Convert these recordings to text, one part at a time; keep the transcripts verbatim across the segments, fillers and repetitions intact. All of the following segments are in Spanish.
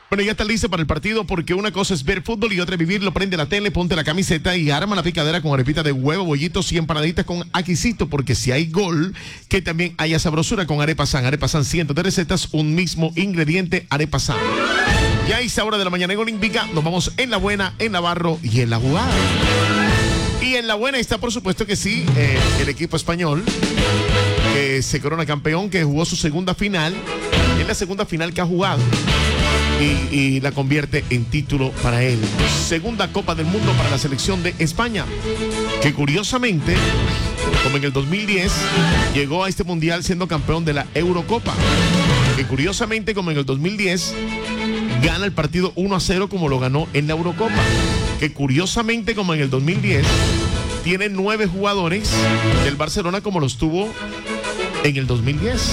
Bueno, ya está lista para el partido porque una cosa es ver fútbol y otra es vivirlo. Prende la tele, ponte la camiseta y arma la picadera con arepita de huevo, bollitos y empanaditas con aquisito, porque si hay gol, que también haya sabrosura con Arepa San. Arepa San, cientos de recetas, un mismo ingrediente, Arepa San. Ya a esa hora de la mañana en Olímpica, nos vamos en la buena, en Navarro y en la jugada. Y en la buena está, por supuesto que sí, eh, el equipo español, que se corona campeón, que jugó su segunda final, es la segunda final que ha jugado. Y, y la convierte en título para él. Segunda Copa del Mundo para la selección de España, que curiosamente, como en el dos mil diez, llegó a este mundial siendo campeón de la Eurocopa. Que curiosamente, como en el dos mil diez, gana el partido uno a cero como lo ganó en la Eurocopa. Que curiosamente, como en el dos mil diez, tiene nueve jugadores del Barcelona como los tuvo en el dos mil diez.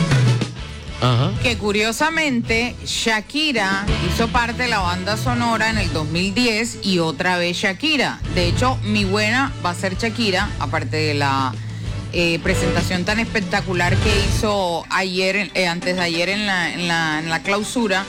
Ajá. Que curiosamente Shakira hizo parte de la banda sonora en el dos mil diez y otra vez Shakira. De hecho, Mi Buena va a ser Shakira, aparte de la eh, presentación tan espectacular que hizo ayer, eh, antes de ayer en la, en la, en la clausura.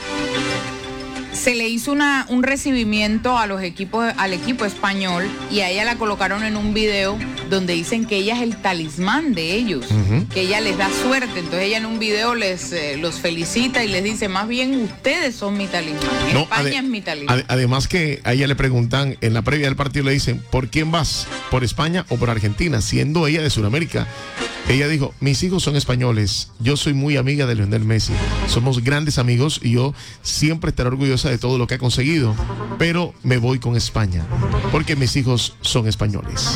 Se le hizo una, un recibimiento a los equipos, al equipo español, y a ella la colocaron en un video donde dicen que ella es el talismán de ellos, uh-huh. que ella les da suerte. Entonces ella en un video les eh, los felicita y les dice, más bien ustedes son mi talismán, no, España ade- es mi talismán. Ade- además que a ella le preguntan en la previa del partido, le dicen, ¿por quién vas? ¿Por España o por Argentina? Siendo ella de Sudamérica. Ella dijo, mis hijos son españoles, yo soy muy amiga de Lionel Messi, somos grandes amigos y yo siempre estaré orgullosa de todo lo que ha conseguido, pero me voy con España, porque mis hijos son españoles.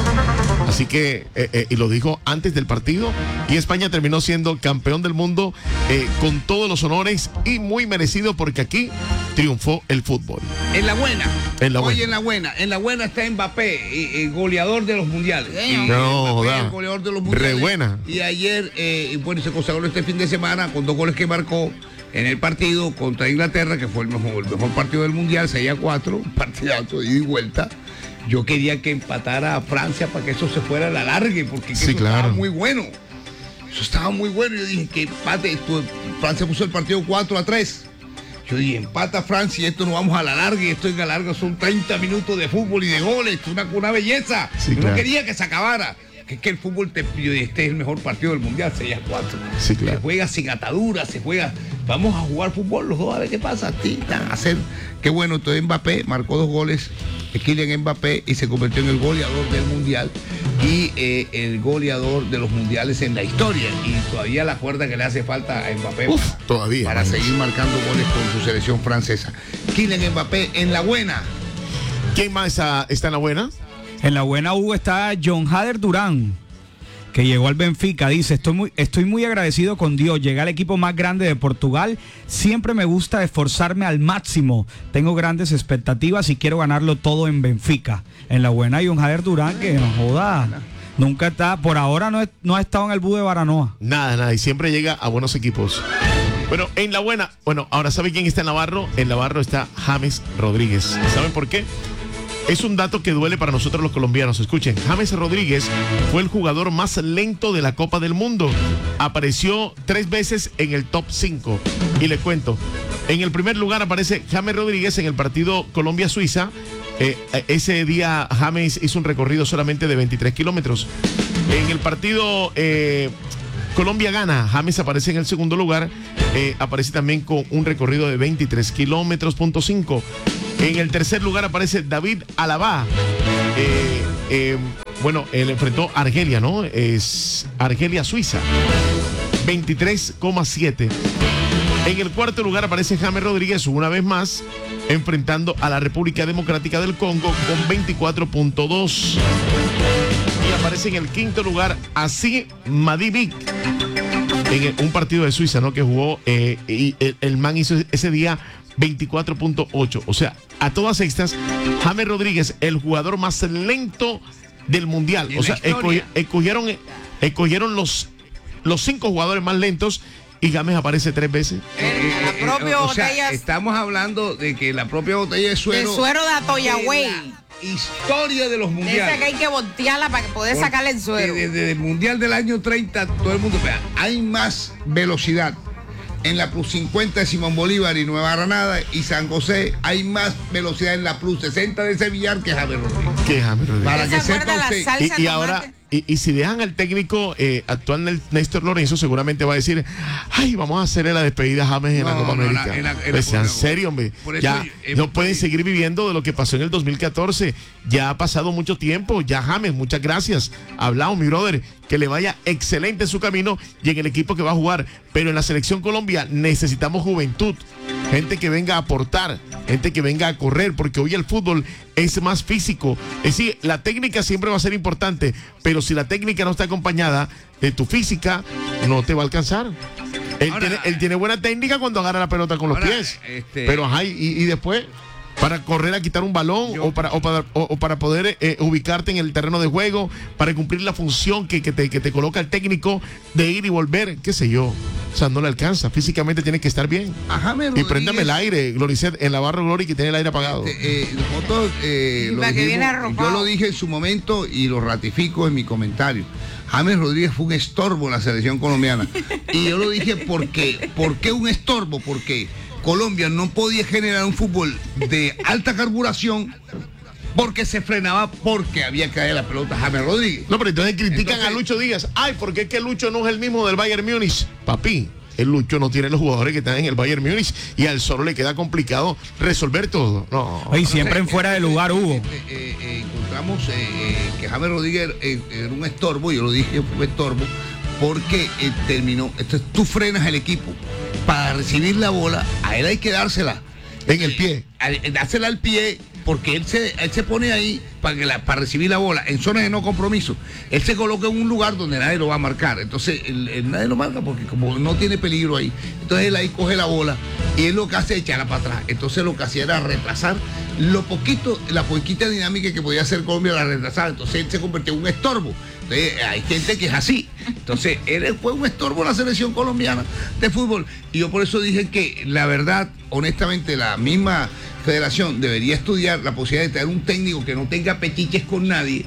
Así que, eh, eh, y lo dijo antes del partido, y España terminó siendo campeón del mundo eh, con todos los honores y muy merecido, porque aquí triunfó el fútbol. En la buena. En la Hoy buena. en la buena. En la buena está Mbappé, el goleador de los mundiales. Sí, no, Mbappé, da. el goleador de los mundiales. Re buena. Y ayer, eh, bueno, se consagró este fin de semana con dos goles que marcó en el partido contra Inglaterra, que fue el mejor, el mejor partido del mundial, seis a cuatro, un partidazo de ida y vuelta. Yo quería que empatara a Francia para que eso se fuera a la largue, porque sí, eso claro. estaba muy bueno. Eso estaba muy bueno. Yo dije que empate, esto, Francia puso el partido cuatro a tres. Yo dije, empata Francia y esto nos vamos a la larga, y esto en la larga son treinta minutos de fútbol y de goles, una, una belleza. Sí, Yo claro. no quería que se acabara. Que es que el fútbol, te, yo dije, este es el mejor partido del mundial, seis a cuatro. Sí, claro. Se juega sin ataduras, se juega, vamos a jugar fútbol los dos a ver qué pasa. Tita, hacer, qué bueno, entonces Mbappé marcó dos goles, Kylian Mbappé, y se convirtió en el goleador del mundial y eh, el goleador de los mundiales en la historia, y todavía la cuerda que le hace falta a Mbappé. Uf, para, todavía. para vamos. seguir marcando goles con su selección francesa. Kylian Mbappé en la buena. ¿Quién más está, está en la buena? En la buena, Hugo, está John Hader Durán, que llegó al Benfica. Dice, estoy muy, estoy muy agradecido con Dios, llegué al equipo más grande de Portugal, siempre me gusta esforzarme al máximo, tengo grandes expectativas y quiero ganarlo todo en Benfica. En la buena, John Hader Durán, que no joda, nunca está, por ahora no, es, no ha estado en el B U de Baranoa. Nada, nada, y siempre llega a buenos equipos. Bueno, en la buena, bueno, ahora ¿sabe quién está en Navarro? En Navarro está James Rodríguez. ¿Saben por qué? Es un dato que duele para nosotros los colombianos. Escuchen, James Rodríguez fue el jugador más lento de la Copa del Mundo. Apareció tres veces en el top cinco. Y le cuento, en el primer lugar aparece James Rodríguez en el partido Colombia-Suiza. Eh, ese día James hizo un recorrido solamente de veintitrés kilómetros. En el partido eh, Colombia gana, James aparece en el segundo lugar. Eh, aparece también con un recorrido de veintitrés kilómetros punto cinco. En el tercer lugar aparece David Alaba. Eh, eh, bueno, él enfrentó a Argelia, ¿no? Es Argelia-Suiza. veintitrés coma siete. En el cuarto lugar aparece James Rodríguez, una vez más, enfrentando a la República Democrática del Congo con veinticuatro punto dos. Y aparece en el quinto lugar Así Madibik, en el, un partido de Suiza, ¿no? Que jugó, eh, y el, el man hizo ese día veinticuatro punto ocho. O sea, a todas estas, James Rodríguez, el jugador más lento del mundial. O sea, escogi, escogieron, escogieron los, los cinco jugadores más lentos, y James aparece tres veces. Eh, la eh, propia eh, o botella sea, estamos hablando de que la propia botella de suero. de suero de Atoyagüey. Historia de los mundiales. Esa que hay que voltearla para que poder Por- sacarle el suero. Desde, desde el mundial del año treinta, todo el mundo, vea, hay más velocidad, en la Plus cincuenta de Simón Bolívar y Nueva Granada y San José hay más velocidad en la Plus sesenta de Sevillar que James Rodríguez. Que James Rodríguez. Para ¿Se que acuerda sepa la usted. salsa Y, y de ahora, tomate? y, y si dejan al técnico eh, actual Nel- Néstor Lorenzo, seguramente va a decir, ay, vamos a hacerle la despedida a James en la No, Copa no, América. la- en la- en la- Pues sean por- serios, hombre. por eso Ya yo- eh, no pueden pues- seguir viviendo de lo que pasó en el dos mil catorce. Ya ha pasado mucho tiempo. Ya James, muchas gracias. Hablamos, mi brother. Que le vaya excelente en su camino y en el equipo que va a jugar. Pero en la selección Colombia necesitamos juventud. Gente que venga a aportar, gente que venga a correr, porque hoy el fútbol es más físico. Es decir, la técnica siempre va a ser importante, pero si la técnica no está acompañada de tu física, no te va a alcanzar. Él, Ahora, tiene, él tiene buena técnica cuando agarra la pelota con los ahora, pies. este- Pero ajá, y, y después, para correr a quitar un balón Yo- o, para, o, para, o- o para poder eh, ubicarte en el terreno de juego, para cumplir la función que, que, te, que te coloca el técnico de ir y volver, qué sé yo. O sea, no le alcanza. Físicamente tiene que estar bien. A James Y préndame el Rodríguez, aire, Gloricet, en Navarro Glory, que tiene el aire apagado. este, eh, nosotros, eh, Y lo para que dijimos, viene arropado. yo lo dije en su momento y lo ratifico en mi comentario. James Rodríguez fue un estorbo en la selección colombiana. Y yo lo dije porque, ¿por qué un estorbo? Porque Colombia no podía generar un fútbol de alta carburación porque se frenaba porque había que darle la pelota a James Rodríguez. No, pero entonces critican Entonces- a Lucho Díaz. Ay, ¿por qué es que Lucho no es el mismo del Bayern Múnich? Papi, el Lucho no tiene los jugadores que están en el Bayern Múnich y al solo le queda complicado resolver todo. No. Y siempre en fuera de lugar hubo. Eh, eh, eh, encontramos eh, eh, que James Rodríguez eh, era un estorbo, yo lo dije, fue un estorbo, porque eh, terminó, entonces tú frenas el equipo para recibir la bola, a él hay que dársela. En el pie. Al- dársela al pie, porque él se, él se pone ahí para, que la, para recibir la bola en zonas de no compromiso. Él se coloca en un lugar donde nadie lo va a marcar. Entonces, él- él nadie lo marca porque como no tiene peligro ahí. Entonces él ahí coge la bola y él lo que hace es echarla para atrás. Entonces lo que hacía era retrasar lo poquito, la poquita dinámica que podía hacer Colombia, la retrasaba. Entonces él se convirtió en un estorbo. Entonces, hay gente que es así. Entonces, él fue un estorbo en la selección colombiana de fútbol. Y yo por eso dije que la verdad, honestamente, la misma federación debería estudiar la posibilidad de traer un técnico que no tenga pechiches con nadie.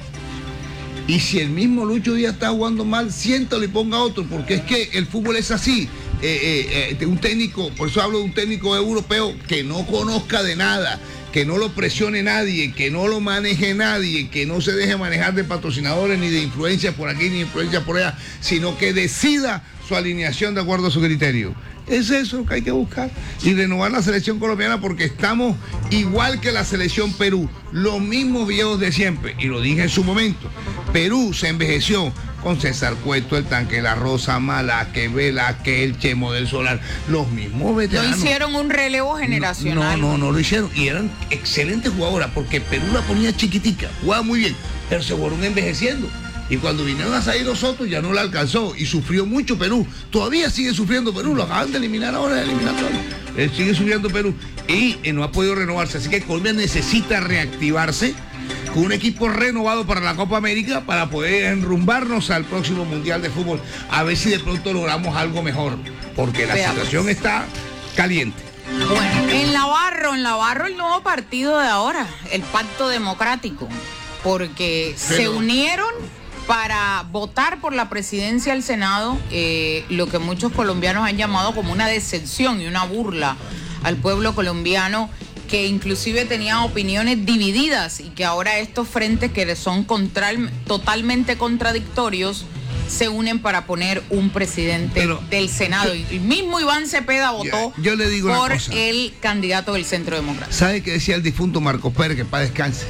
Y si el mismo Lucho Díaz está jugando mal, siéntalo y ponga otro, porque es que el fútbol es así. Eh, eh, eh, un técnico, por eso hablo de un técnico europeo que no conozca de nada, que no lo presione nadie, que no lo maneje nadie, que no se deje manejar de patrocinadores ni de influencia por aquí ni de influencia por allá, sino que decida su alineación de acuerdo a su criterio. Es eso lo que hay que buscar y renovar la selección colombiana porque estamos igual que la selección Perú, los mismos viejos de siempre, y lo dije en su momento. Perú se envejeció con César Cueto, el Tanque La Rosa, Malaque, Velaque, el Chemo del Solar, los mismos No veteranos. hicieron un relevo generacional. No, no, no lo hicieron. Y eran excelentes jugadoras porque Perú la ponía chiquitica, jugaba muy bien, pero se fueron envejeciendo. Y cuando vinieron a salir los otros ya no la alcanzó y sufrió mucho Perú. Todavía sigue sufriendo Perú, lo acaban de eliminar ahora de eliminatorio. Él sigue sufriendo Perú y eh, no ha podido renovarse. Así que Colombia necesita reactivarse con un equipo renovado para la Copa América para poder enrumbarnos al próximo Mundial de Fútbol. A ver si de pronto logramos algo mejor, porque la Veamos. situación está caliente. Bueno, en Navarro, en Navarro el nuevo partido de ahora, el Pacto Democrático, porque se Pero- unieron para votar por la presidencia del Senado, eh, lo que muchos colombianos han llamado como una decepción y una burla al pueblo colombiano, que inclusive tenía opiniones divididas y que ahora estos frentes que son contra- totalmente contradictorios se unen para poner un presidente Pero- del Senado. Y el mismo Iván Cepeda votó yo le digo una por cosa. el candidato del Centro Democrático. ¿Sabe qué decía el difunto Marcos Pérez, que para descanse?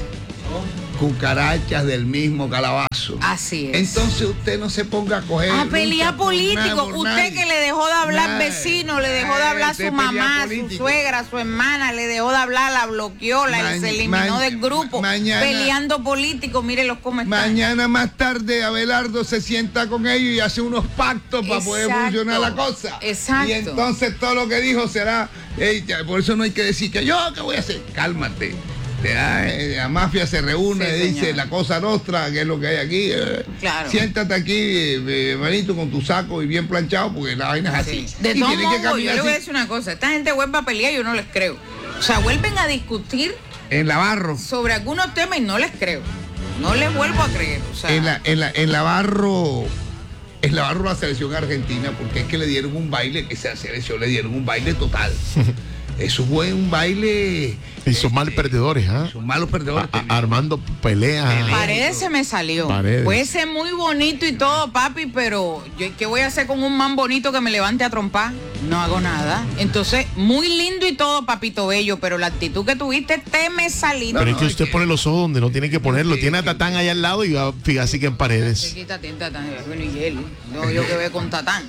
Cucarachas del mismo calabazo. Así es. Entonces usted no se ponga a coger. A lucha pelear por nada, político. por Usted nadie. que le dejó de hablar Nadie. vecino, le dejó de hablar a Usted su pelea mamá, su político. suegra, su hermana, le dejó de hablar, la bloqueó, la Ma- se eliminó ma- del grupo. mañana- Peleando político, mírelos cómo están. Mañana más tarde Abelardo se sienta con ellos y hace unos pactos para poder Exacto. funcionar la cosa. Exacto. Y entonces todo lo que dijo será, "Ey, ya", por eso no hay que decir que yo, ¿qué voy a hacer? Cálmate. Te da, eh, la mafia se reúne, Sí, dice señor. la cosa nostra, que es lo que hay aquí. eh. Claro. Siéntate aquí, eh, hermanito, con tu saco y bien planchado, porque la vaina es así. Sí. De Y todos tiene que modos, yo caminar le voy a así. decir una cosa. Esta gente vuelve a pelear y yo no les creo. O sea, vuelven a discutir En la barro. sobre algunos temas y no les creo. No les vuelvo a creer. O sea, En la, en la, en la barro, en Navarro la selección argentina, porque es que le dieron un baile, que esa selección le dieron un baile total. Eso fue un baile. Y son mal este, perdedores, ¿ah? Son malos perdedores. A- a- armando peleas. Paredes se me salió. Paredes. Puede ser muy bonito y todo, papi, pero yo, ¿qué voy a hacer con un man bonito que me levante a trompar? No hago nada. Entonces, muy lindo y todo, papito bello, pero la actitud que tuviste te me salí. Pero No, es que no, usted es que- pone los ojos donde no tiene que ponerlo. Tiene a Tatán allá al lado y va a fijarse que en Se Paredes. quita Tatán, bueno, y él. No, yo que veo con Tatán.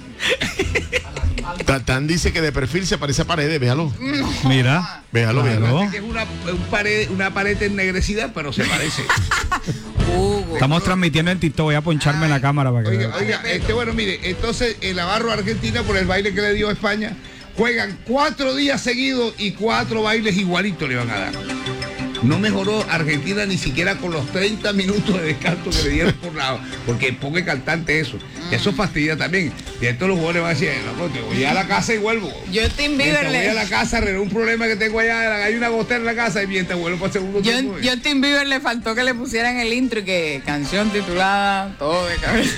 Tatán dice que de perfil se parece a Paredes, véalo. Mira. Véalo, Claro. véalo. Que es una, un pared, una pared ennegrecida, pero se parece. Hugo. Estamos transmitiendo en TikTok. Voy a poncharme en la cámara para que Oiga, vean. oiga, este, bueno, mire, entonces el Navarro Argentina, por el baile que le dio a España, juegan cuatro días seguidos y cuatro bailes igualitos le van a dar. No mejoró Argentina ni siquiera con los treinta minutos de descanso que le dieron por lado, porque ponga cantante eso. Eso fastidia también. Y estos los jugadores van a decir, no, te voy a la casa y vuelvo. Justin Mientras Bieber voy a la le, casa, arreglo un problema que tengo allá, hay una gotera en la casa y mientras vuelvo para el segundo Yo- tiempo. Justin Bieber le faltó que le pusieran el intro y que canción titulada Todo de cabeza.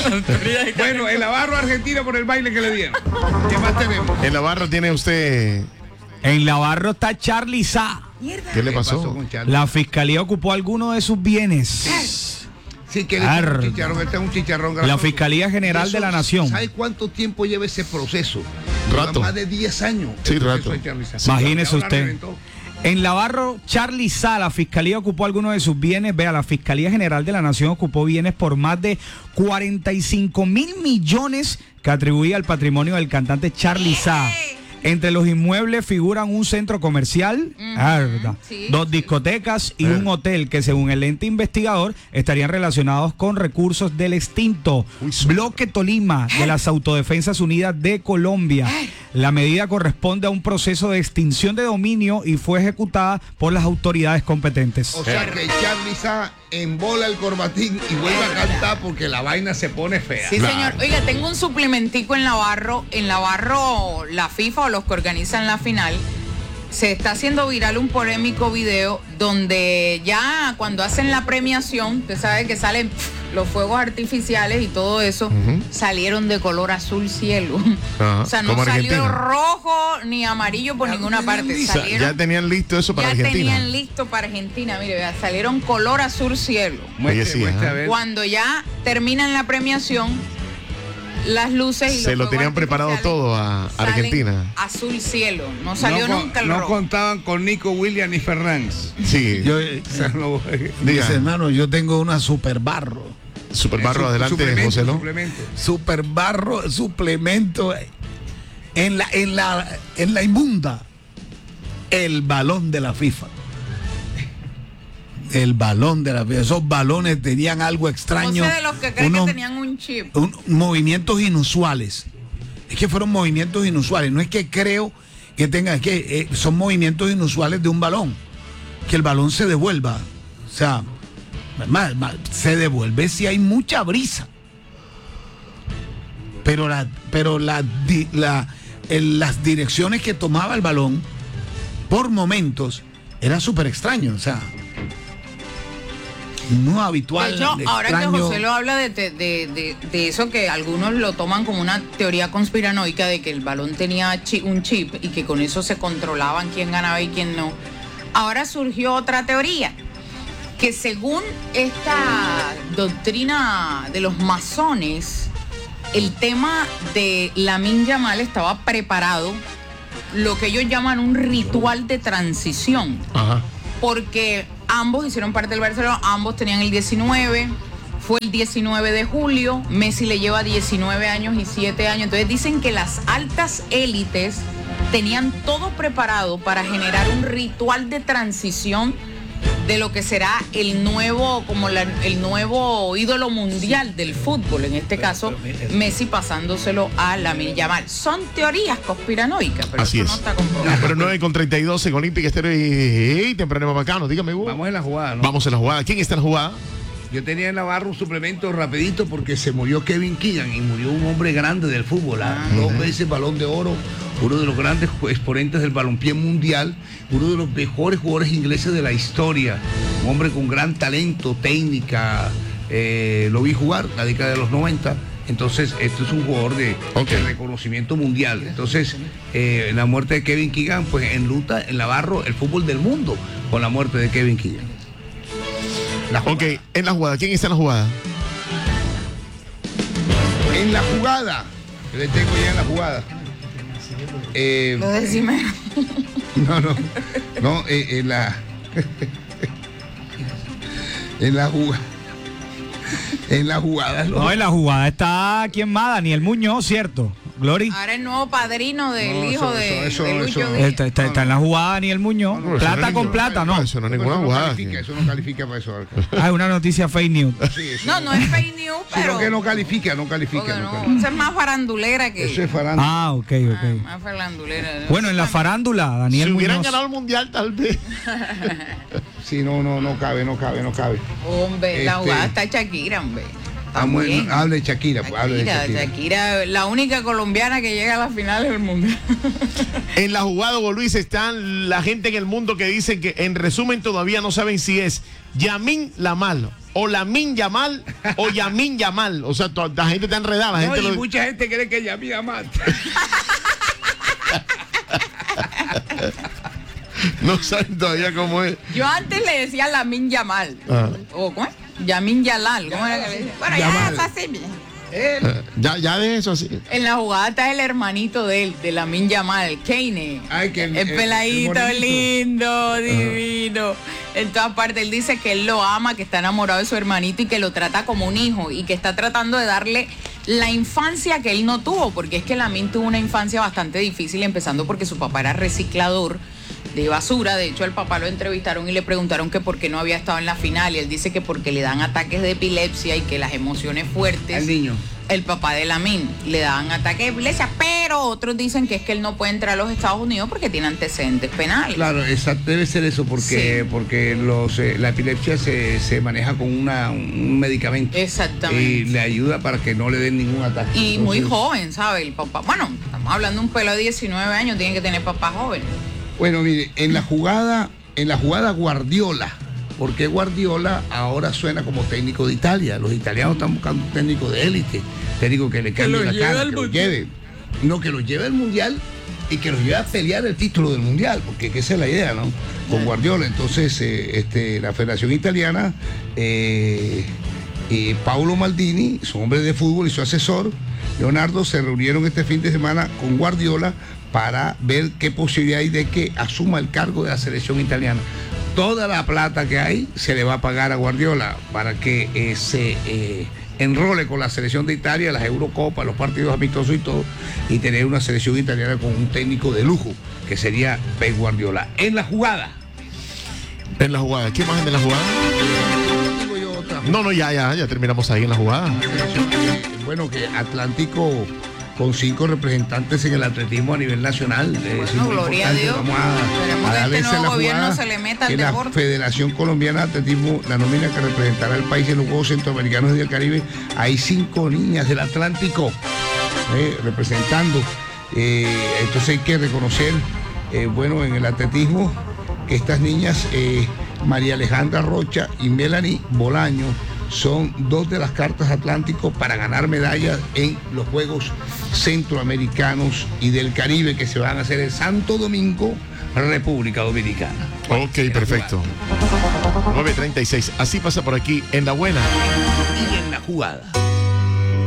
Bueno, el Navarro Argentina por el baile que le dieron. ¿Qué más tenemos? En la barra tiene usted. En Navarro está Charly Sá. ¿Qué le pasó? con Charly? La fiscalía ocupó algunos de sus bienes. Sí, que le Arda. un chicharrón, este es un chicharrón La grasoso. Fiscalía General Eso, de la Nación. ¿Sabe cuánto tiempo lleva ese proceso? Rato. Lleva más de diez años. Sí, el proceso rato. de Charly Sá. Imagínese Ahora usted. reventó. En Navarro, Charly Sá, la Fiscalía ocupó algunos de sus bienes. Vea, la Fiscalía General de la Nación ocupó bienes por más de cuarenta y cinco mil millones que atribuía al patrimonio del cantante Charly Sá. Entre los inmuebles figuran un centro comercial, arda, sí, dos sí. discotecas y un hotel que según el ente investigador estarían relacionados con recursos del extinto Uy, su- Bloque Tolima de las Autodefensas Unidas de Colombia. La medida corresponde a un proceso de extinción de dominio y fue ejecutada por las autoridades competentes. O sea que Charly Sá embola el corbatín y vuelve a cantar porque la vaina se pone fea. Sí, Claro. señor. Oiga, tengo un suplementico en Navarro. En Navarro, la FIFA o los que organizan la final, se está haciendo viral un polémico video donde ya cuando hacen la premiación, usted sabe que salen pf, los fuegos artificiales y todo eso, Ujú. salieron de color azul cielo. Ajá, O sea, no como salió Argentina. rojo ni amarillo por ninguna parte. O sea, Salieron, ya tenían listo eso para ya Argentina. tenían listo para Argentina. Mire, vea, salieron color azul cielo. Muestre, Oye, sí, muestre, ajá. a ver. Cuando ya terminan la premiación, las luces y los Se lo fuegos tenían preparado artificiales todo a salen Argentina. Azul cielo, no salió no, con- nunca el no rojo. contaban con Nico Williams ni Fernández. Sí. Yo, O sea, no- Diga. mis hermanos, yo tengo una super barro. Super Barro, Su- adelante, suplemento, José, ¿no? suplemento. Super barro, suplemento. En la, en la, en la inmunda, el balón de la FIFA. El balón de la FIFA. Esos balones tenían algo extraño. No sé de los que creen unos- que tenían un chip. un- movimientos inusuales. Es que fueron movimientos inusuales. No es que creo que tenga, es que eh, son movimientos inusuales de un balón. Que el balón se devuelva. O sea, ma- ma- se devuelve si hay mucha brisa. Pero la, pero la, di- la- el- las direcciones que tomaba el balón por momentos era súper extraño. O sea, no habitual. De hecho, ahora que extraño. José lo habla de, de, de- de eso que algunos lo toman como una teoría conspiranoica de que el balón tenía chi- un chip y que con eso se controlaban quién ganaba y quién no. Ahora surgió otra teoría, que según esta doctrina de los masones, el tema de Lamine Yamal estaba preparado, lo que ellos llaman un ritual de transición. Ajá. Porque ambos hicieron parte del Barcelona, ambos tenían el diecinueve, fue el diecinueve de julio, Messi le lleva diecinueve años y siete años, entonces dicen que las altas élites tenían todo preparado para generar un ritual de transición de lo que será el nuevo, como la- el nuevo ídolo mundial del fútbol, en este caso Messi pasándoselo a Lamine Yamal. Son teorías conspiranoicas, pero Así eso es. no está comprobado. Pero nueve con treinta y dos en Olímpica Estéreo y, y temprano bacano. Dígame, Hugo. Vamos en la jugada, ¿no? Vamos en la jugada. ¿Quién está en la jugada? Yo tenía en Navarro un suplemento rapidito porque se murió Kevin Keegan y murió un hombre grande del fútbol, ¿ah? Dos veces Balón de Oro, uno de los grandes exponentes del balompié mundial, uno de los mejores jugadores ingleses de la historia, un hombre con gran talento, técnica, eh, lo vi jugar la década de los noventa Entonces, esto es un jugador de, Okay. de reconocimiento mundial. Entonces, eh, la muerte de Kevin Keegan, pues enluta en Navarro el fútbol del mundo con la muerte de Kevin Keegan. La jugada. Ok, en la jugada. ¿Quién está en la jugada? En la jugada, que le tengo ya en la jugada. Eh, Lo decime. no, no, no, eh, en la. en la jugada. En la jugada. No, en la jugada está quién más, Daniel Muñoz, ¿cierto? Glory. Ahora el nuevo padrino del No, hijo eso- de, eso- de eso- Lucho eso- Díaz. Está, está- está en la jugada Daniel Muñoz. No, eso plata no es con ninguna- plata, ¿no? Eso no es Eso ninguna no jugada. califica, eso no califica para eso. Arca. Ah, es una noticia fake news. Sí, eso No, no es fake news, pero... Sino que no califica, no porque califica. No no, califica. esa es más farandulera que... Eso es farándula. Ah, ok, Ah, ok. más farandulera. Bueno, en la farándula, Daniel Si hubieran Muñoz. ganado el mundial, tal vez. Sí, no, no, no cabe, no cabe, no cabe. Hombre, la Este- jugada está Shakira, hombre. Ah, bueno, También. hable de Shakira, pues, hable de Shakira, Shakira. Shakira, la única colombiana que llega a las finales del mundial. En la jugada, Hugo Luis, están la gente en el mundo que dicen que, en resumen, todavía no saben si es Yamin Lamal o Lamin Yamal o Yamin Yamal. O sea, toda la gente está enredada. La No, gente y lo- mucha gente cree que ella mía más. no saben todavía cómo es. Yo antes le decía Lamin Yamal. Ah. ¿O cómo es? Yamin Yalal. ¿Cómo era que le decía? Bueno, ya Yamal. es así. bien. Él. Ya, ya de eso así. En la jugada está el hermanito de él, de Lamin Yamal, Kane. Ay, que el- el, el- peladito, el morenito. lindo, divino. En todas partes, él dice que él lo ama, que está enamorado de su hermanito y que lo trata como un hijo y que está tratando de darle la infancia que él no tuvo, porque es que Lamin tuvo una infancia bastante difícil, empezando porque su papá era reciclador de basura. De hecho, al papá lo entrevistaron y le preguntaron que por qué no había estado en la final y él dice que porque le dan ataques de epilepsia y que las emociones fuertes. Al niño. El papá de Lamin le daban ataques de epilepsia, pero otros dicen que es que él no puede entrar a los Estados Unidos porque tiene antecedentes penales. Claro, exacto, debe ser eso, porque, Sí. porque los, eh, la epilepsia se, se maneja con una, un medicamento. Exactamente. Y le ayuda para que no le den ningún ataque. Y muy Entonces, joven, ¿sabe? El papá. Bueno, estamos hablando de un pelo de diecinueve años, tiene que tener papá joven. Bueno, mire, en la jugada, en la jugada Guardiola, porque Guardiola ahora suena como técnico de Italia. Los italianos están buscando un técnico de élite, técnico que le cambie lo la lleve cara, al que lo mundial. lleve. No, que lo lleve al mundial y que lo lleve a pelear el título del mundial, porque que esa es la idea, ¿no? Con Guardiola. Entonces, eh, este, la Federación Italiana, eh, y Paolo Maldini, su hombre de fútbol y su asesor, Leonardo, se reunieron este fin de semana con Guardiola para ver qué posibilidad hay de que asuma el cargo de la selección italiana. Toda la plata que hay se le va a pagar a Guardiola para que eh, se eh, enrole con la selección de Italia, las Eurocopas, los partidos amistosos y todo, y tener una selección italiana con un técnico de lujo, que sería Pep Guardiola. En la jugada. En la jugada. ¿Qué más en la jugada? Digo yo otra. No, no, ya, ya, ya terminamos ahí en la jugada. Eh, bueno, que Atlántico con cinco representantes en el atletismo a nivel nacional. Eh, es muy gloria a importante. Dios. Vamos a, Esperemos a que darle este esa nuevo la gobierno jugada, se le meta al que la deporte. Federación Colombiana de Atletismo, la nómina que representará al país en los Juegos Centroamericanos y del Caribe, hay cinco niñas del Atlántico eh, representando. Eh, entonces hay que reconocer, eh, bueno, en el atletismo, que estas niñas, eh, María Alejandra Rocha y Melanie Bolaño, son dos de las cartas Atlántico para ganar medallas en los Juegos Centroamericanos y del Caribe que se van a hacer en Santo Domingo, República Dominicana. Ok, perfecto. nueve treinta y seis. Así pasa por aquí en la buena. Y en la jugada.